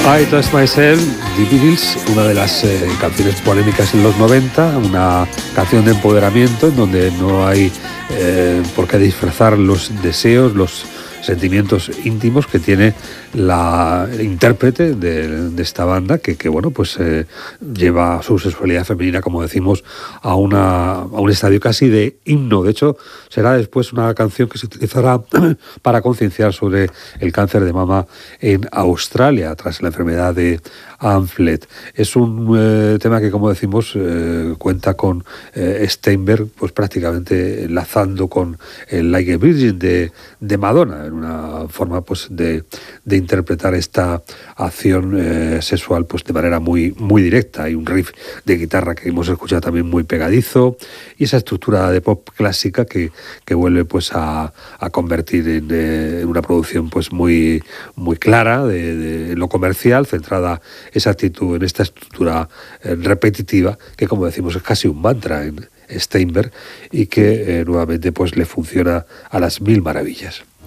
I Touch Myself, The Beatles, una de las canciones polémicas en los 90, una canción de empoderamiento en donde no hay por qué disfrazar los deseos, los sentimientos íntimos que tiene la intérprete de esta banda, que bueno, pues lleva su sexualidad femenina, como decimos, a un estadio casi de himno. De hecho, será después una canción que se utilizará para concienciar sobre el cáncer de mama en Australia, tras la enfermedad de Amphlett. Es un tema que, como decimos, cuenta con Steinberg, pues prácticamente enlazando con el Like a Virgin de Madonna, en una forma pues de interpretar esta acción sexual pues de manera muy, muy directa. Hay un riff de guitarra que hemos escuchado también muy pegadizo, y esa estructura de pop clásica que vuelve pues a convertir en una producción pues muy, muy clara de lo comercial, centrada esa actitud en esta estructura repetitiva, que, como decimos, es casi un mantra en Steinberg, y que nuevamente pues le funciona a las mil maravillas.